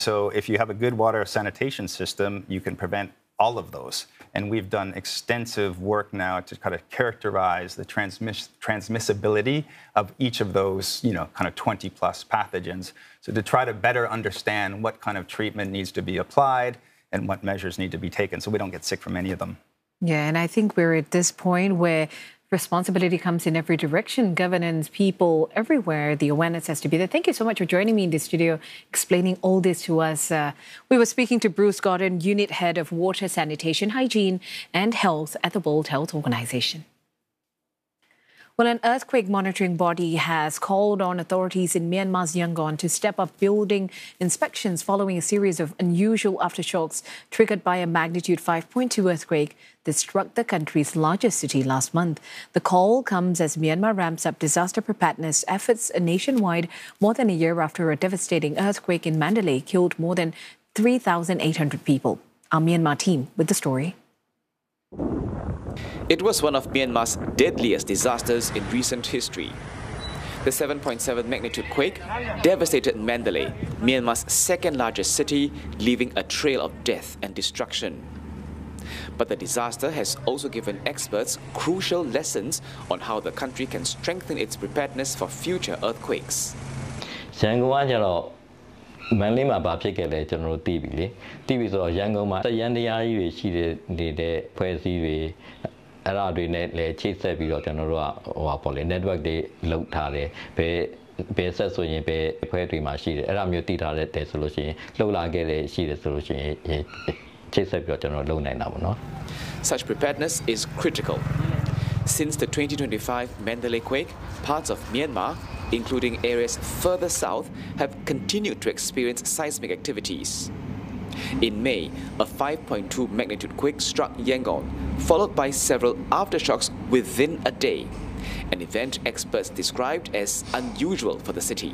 So if you have a good water sanitation system, you can prevent all of those. And we've done extensive work now to kind of characterize the transmissibility of each of those, kind of 20 plus pathogens. So to try to better understand what kind of treatment needs to be applied and what measures need to be taken so we don't get sick from any of them. Yeah, and I think we're at this point where responsibility comes in every direction, governance, people, everywhere. The awareness has to be there. Thank you so much for joining me in the studio, explaining all this to us. We were speaking to Bruce Gordon, Unit Head of Water, Sanitation, Hygiene and Health at the World Health Organization. Well, an earthquake monitoring body has called on authorities in Myanmar's Yangon to step up building inspections following a series of unusual aftershocks triggered by a magnitude 5.2 earthquake that struck the country's largest city last month. The call comes as Myanmar ramps up disaster preparedness efforts nationwide more than a year after a devastating earthquake in Mandalay killed more than 3,800 people. Our Myanmar team with the story. It was one of Myanmar's deadliest disasters in recent history. The 7.7 magnitude quake devastated Mandalay, Myanmar's second largest city, leaving a trail of death and destruction. But the disaster has also given experts crucial lessons on how the country can strengthen its preparedness for future earthquakes. Manly မှာဘာဖြစ်ခဲ့လဲကျွန်တော်တို့သိပြီလေသိပြီဆိုတော့ရန်ကုန်မှာတရန်တရားကြီးတွေရှိနေတဲ့ဖွဲ့စည်းတွေအဲ့ဒါတွေနဲ့လည်းချိတ်ဆက်ပြီးတော့ကျွန်တော်တို့ကပေါ့လေ network တွေလုပ်ထားတယ်ဘယ်ဆက်ဆိုရင်ဘယ်အဖွဲ့တွေမှာရှိတယ်အဲ့ဒါမျိုးသိထားတဲ့ဆိုလို့ရှိရင်လှုပ်လာခဲ့တဲ့ရှိတယ်ဆိုလို့ရှိရင်ချိတ်ဆက်ပြီးတော့ကျွန်တော်လုပ်နိုင်တာပေါ့နော် Such preparedness is critical. Since the 2025 Mandalay quake, parts of Myanmar, including areas further south, have continued to experience seismic activities. In May, a 5.2 magnitude quake struck Yangon, followed by several aftershocks within a day, an event experts described as unusual for the city.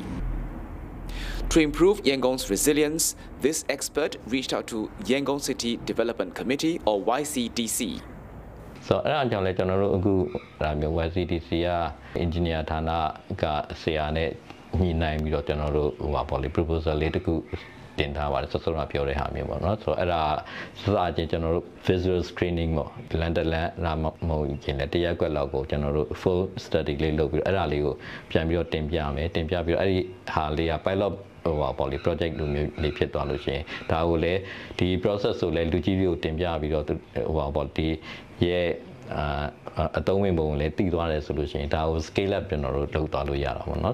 To improve Yangon's resilience, this expert reached out to Yangon City Development Committee, or YCDC. So, I don't know,ကျွန်တော်တို့အခုဒါမျိုး YCDC က engineer ဌာနကဆရာနဲ့ညှိနှိုင်းပြီးတော့ကျွန်တော်တို့ပေါ့လေ proposal လေးတစ်ခုတင်ထားပါတယ်စောစောကပြောတဲ့ဟာမျိုးပေါ့နော်ဆိုတော့အဲ့ဒါစချင်းကျွန်တော်တို့ visual screening ပေါ့ land လာမဟုတ်ရင်လည်းတရားကွက်လောက်ကိုကျွန်တော်တို့ full study လေးလုပ်ပြီးတော့အဲ့ဒါလေးကိုပြန်ပြီးတော့တင်ပြမယ်တင်ပြပြီးတော့အဲ့ဒီဟာလေးက pilotပေါ့လေ project လိုမျိုးလေးဖြစ်သွားလို့ရှိရင်ဒါကိုလည်းဒီ process ကိုလည်းလူကြီးတွေကိုတင်ပြပြီးတော့ပေါ့ဒီရဲ့အသုံးဝင်ပုံလည်းတည်သွားတယ်ဆိုလို့ရှိရင်ဒါကို scale up ကျွန်တော်တို့လုပ်သွားလို့ရတာပေါ့နော်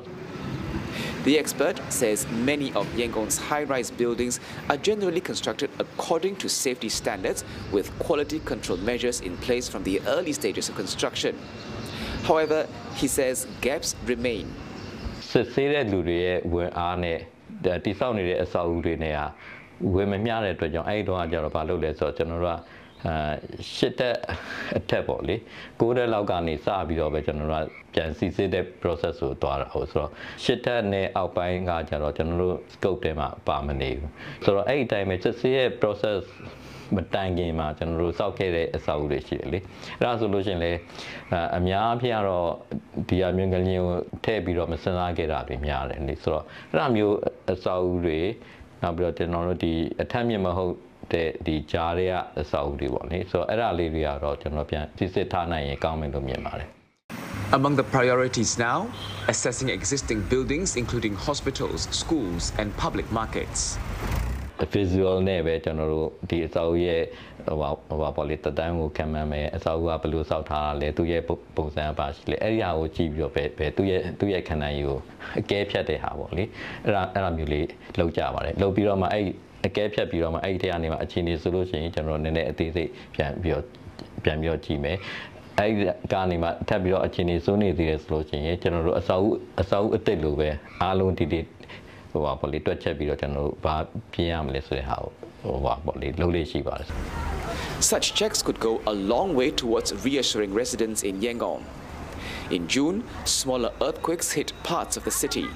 The expert says many of Yangon's high-rise buildings are generally constructed according to safety standards with quality control measures in place from the early stages of construction. However, he says gaps remain. စစ်ဆေးတဲ့လူတွေရဲ့ဝန်အားနဲ့တိစောက်နေတဲ့အဆောက်အဦတွေနဲ့ဝင်မမျှတဲ့အတွက်ကြောင့်အဲ့ဒီတော့ကျတော့ဘာလုပ်လဲဆိုတော့ကျွန်တော်တို့ကရှစ်တက်အထက်ပေါ့လေ9တက်လောက်ကနေစပြီးတော့ပဲကျွန်တော်တို့ပြန်စီစစ်တဲ့ process ကိုတွားတာဟုတ်ဆိုတော့ရှစ်တက်နဲ့အောက်ပိုင်းကကျတော့ကျွန်တော်တို့ scope ထဲမှာပါမနေဘူးဆိုတော့အဲ့ဒီတိုင်းပဲစစ်စစ်ရဲ့ process မတိုင်ခင်မှာကျွန်တော်တို့စောက်ခဲ့တဲ့အဆောက်အဦတွေရှိတယ်လေအဲ့ဒါဆိုလို့ရှိရင်လေအများအပြားတော့ဒီအမျိုးကလေးကိုထည့်ပြီးတော့မစင်စားခဲ့တာတွေများတယ်လေဆိုတော့အဲ့ဒါမျိုးအဆောက်အဦတွေနောက်ပြီးတော့ကျွန်တော်တို့ဒီအထက်မြင့်မဟုတ်ဒီကြားတွေကအဆောက်အဦတွေပေါ့လေဆိုတော့အဲ့ဒါလေးတွေကတော့ကျွန်တော်ပြန်စစ်စစ်ထားနိုင်ရင်ကောင်းမယ်လို့မြင်ပါတယ် Among the priorities now, assessing existing buildings including hospitals, schools and public markets. The visual နဲ့ပဲကျွန်တော်တို့ဒီအဆောက်အဦရဲ့ပေါ့လေတတန်းကိုခံမှန်းမယ်အဆောက်အဦကဘယ်လိုဆောက်ထားတာလဲသူရဲ့ပုံစံပါရှိလေအဲ့ဒီဟာကိုကြည့်ပြီးတော့ပဲသူရဲ့ခန္ဓာကြီးကိုအကဲဖြတ်တဲ့ဟာပေါ့လေအဲ့ဒါမျိုးလေးလောက်ကြပါတယ်လောက်ပြီးတော့မှအဲ့အကဲဖြတ်ပြီးတော့မှအဲ့ဒီထဲကနေမှအခြေအနေဆိုလို့ရှိရင်ကျွန်တော်နည်းနည်းအသေးစိတ်ပြန်ပြီးတော့ကြည့်မယ်အဲ့ဒီကနေမှထပ်ပြီးတော့အခြေအနေစိုးနေသေးတယ်ဆိုလို့ရှိရင်ကျွန်တော်တို့အဆောက်အဦအစ်စ်လိုပဲအားလုံးဒီပေါ့လေတွက်ချက်ပြီးတော့ကျွန်တော်တို့ဘာပြင်ရမလဲဆိုတဲ့ဟာကိုပေါ့လေလုပ်လေးရှိပါတယ် Such checks could go a long way towards reassuring residents in Yangon. In June, smaller earthquakes hit parts of the city.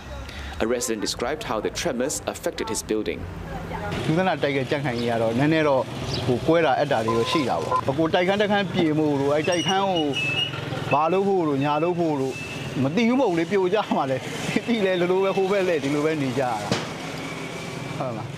A resident described how the tremors affected his building. ဒီကနေ့တိုက်ကြက်ခိုင်ကြီးကတော့နည်းနည်းတော့ကွဲတာအပ်တာတွေရှိတာပေါ့။ကိုတိုက်ခန်းပြေမှုလို့အဲ့တိုက်ခန်းကိုဘာလို့ဖို့လို့ညာလို့ဖို့လို့မသိဘူးမဟုတ်လေပြိုကြမှာလေ။ပြီးလေလိုပဲဟိုဘက်လေဒီလိုပဲနေကြရတာ။ဟုတ်လား